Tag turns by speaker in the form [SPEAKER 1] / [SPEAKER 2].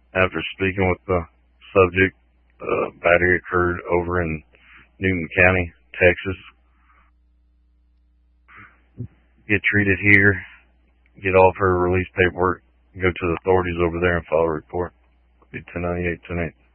[SPEAKER 1] After speaking with the subject, battery occurred over in Newton County, Texas. Get treated here, get all of her release paperwork, go to the authorities over there and file a report. Be 1098, 10